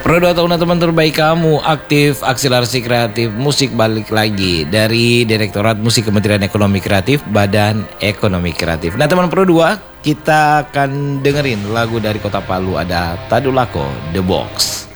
Pro 2 tahun teman terbaik kamu, aktif akselerasi kreatif musik balik lagi dari Direktorat Musik Kementerian Ekonomi Kreatif, Badan Ekonomi Kreatif. Nah teman Pro 2, kita akan dengerin lagu dari Kota Palu, ada Tadulako The Box.